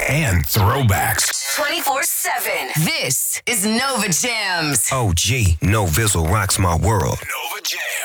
and throwbacks. 24/7. This is Nova Jams. OG, No Vizzle rocks my world. Nova.